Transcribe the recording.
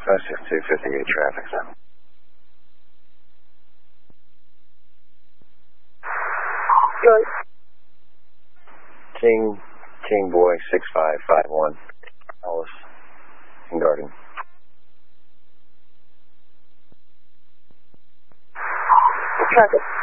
56258 traffic, sir. Good. King Boy 6551, Alice in Garden. Traffic.